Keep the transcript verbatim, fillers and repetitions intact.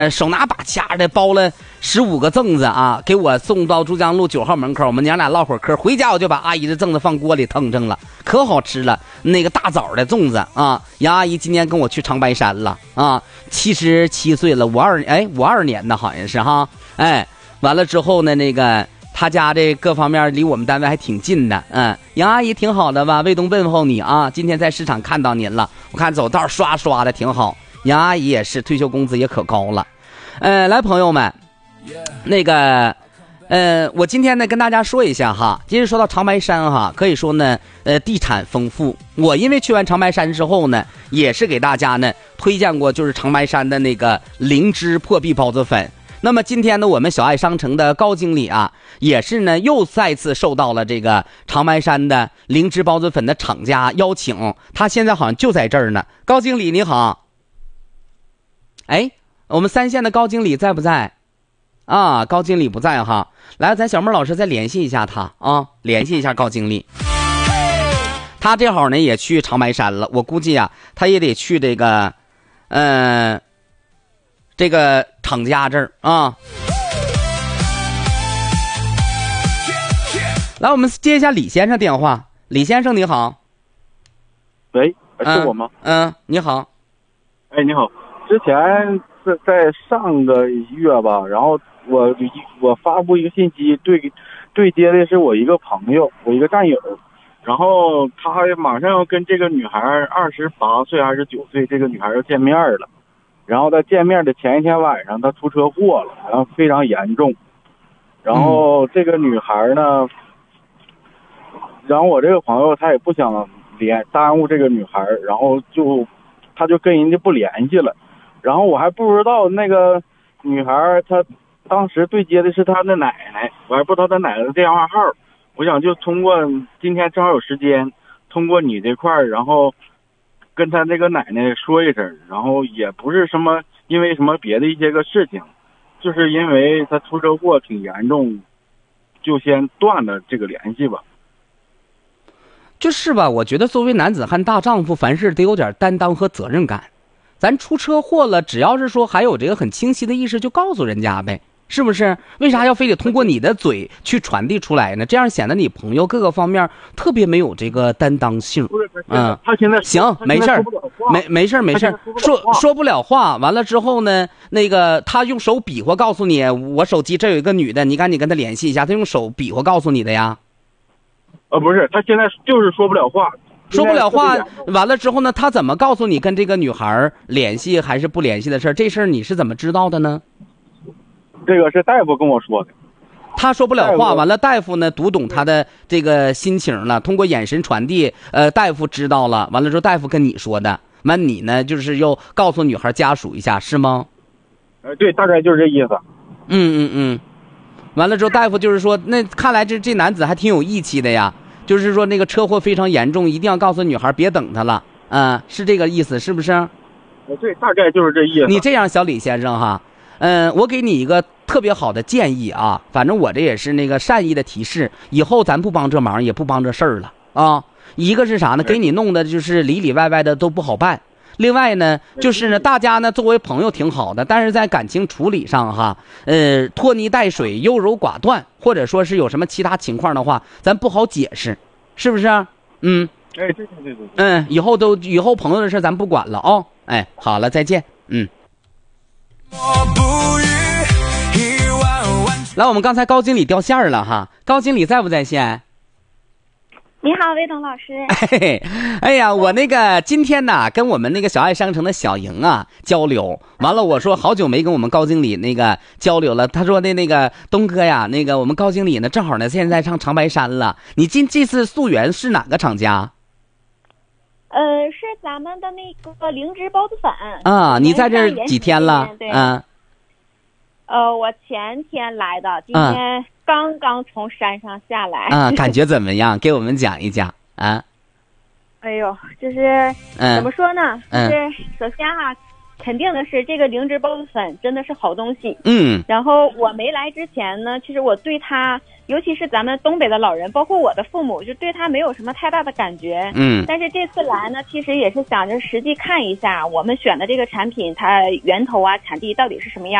呃，手拿把掐的包了十五个粽子啊，给我送到珠江路九号门口，我们娘俩唠会儿嗑。回家我就把阿姨的粽子放锅里腾腾了，可好吃了。那个大枣的粽子啊，杨阿姨今年跟我去长白山了啊，七十七岁了，五二哎五二年的好像是哈，哎，完了之后呢，那个她家这各方面离我们单位还挺近的，嗯，杨阿姨挺好的吧？卫东问候你啊，今天在市场看到您了，我看走道刷刷的挺好。杨阿姨也是，退休工资也可高了。呃，来朋友们，那个，呃，我今天呢跟大家说一下哈，今日说到长白山哈，可以说呢，呃，地产丰富。我因为去完长白山之后呢，也是给大家呢推荐过，就是长白山的那个灵芝破壁包子粉。那么今天呢，我们小爱商城的高经理啊，也是呢又再次受到了这个长白山的灵芝包子粉的厂家邀请，他现在好像就在这儿呢。高经理你好。哎，我们三线的高经理在不在？啊，高经理不在哈。来，咱小妹老师再联系一下他啊，联系一下高经理。他这会儿呢也去长白山了，我估计啊，他也得去这个，嗯、呃，这个厂家这儿啊。来，我们接一下李先生电话。李先生你好。 喂，是我吗？ 嗯，嗯你好。 哎，你好。之前在在上个月吧，然后我我发布一个信息，对对接的是我一个朋友，我一个战友，然后他马上要跟这个女孩二十八岁还是九岁，这个女孩要见面了，然后在见面的前一天晚上，他出车祸了，然后非常严重，然后这个女孩呢，然后我这个朋友他也不想连耽误这个女孩，然后就他就跟人家不联系了。然后我还不知道那个女孩她当时对接的是她的奶奶，我还不知道她奶奶的电话号，我想就通过今天正好有时间，通过你这块儿，然后跟她那个奶奶说一声，然后也不是什么因为什么别的一些个事情，就是因为她出车祸挺严重，就先断了这个联系吧。 就是吧，我觉得作为男子汉大丈夫，凡事得有点担当和责任感。咱出车祸了，只要是说还有这个很清晰的意识，就告诉人家呗，是不是？为啥要非得通过你的嘴去传递出来呢？这样显得你朋友各个方面特别没有这个担当性。 嗯，他现在行，没事儿，没没事儿，没事儿，说说不了话。完了之后呢，那个他用手比划告诉你，我手机这有一个女的，你赶紧跟他联系一下。他用手比划告诉你的呀？ 呃，不是，他现在就是说不了话。 说不了话，完了之后呢，他怎么告诉你跟这个女孩联系还是不联系的事儿？这事儿你是怎么知道的呢？ 这个是大夫跟我说的。 他说不了话，完了大夫呢读懂他的这个心情了，通过眼神传递，呃，大夫知道了，完了之后大夫跟你说的，完你呢就是又告诉女孩家属一下，是吗？ 呃，对，大概就是这意思。 嗯嗯嗯，完了之后大夫就是说，那看来这这男子还挺有义气的呀。就是说那个车祸非常严重，一定要告诉女孩别等他了，嗯、呃，是这个意思是不是？ 对，大概就是这意思。 你这样，小李先生哈，嗯、呃，我给你一个特别好的建议啊，反正我这也是那个善意的提示，以后咱不帮这忙，也不帮这事儿了啊。一个是啥呢？给你弄的就是里里外外的都不好办。另外呢，就是呢，大家呢作为朋友挺好的，但是在感情处理上哈，呃，拖泥带水、优柔寡断，或者说是有什么其他情况的话，咱不好解释，是不是？嗯， 哎，对对对对， 嗯，以后都以后朋友的事咱不管了哦。哎，好了，再见。嗯。来，我们刚才高经理掉线了哈，高经理在不在线？ 你好，魏彤老师。 哎，哎呀，我那个今天呢，跟我们那个小爱商城的小莹啊交流，完了我说好久没跟我们高经理那个交流了。他说的那个东哥呀，那个我们高经理呢，正好呢现在上长白山了。你今这次溯源是哪个厂家？ 呃，是咱们的那个灵芝包子粉啊。你在这儿几天了？ 嗯。呃，我前天来的，今天刚刚从山上下来。 啊，感觉怎么样？给我们讲一讲啊。 哎呦，就是、嗯、怎么说呢？就是首先哈、啊，肯定的是这个灵芝包子粉真的是好东西。 嗯。 然后我没来之前呢，其实我对它尤其是咱们东北的老人，包括我的父母，就对它没有什么太大的感觉。 嗯， 但是这次来呢，其实也是想着实际看一下我们选的这个产品，它源头啊、产地到底是什么样。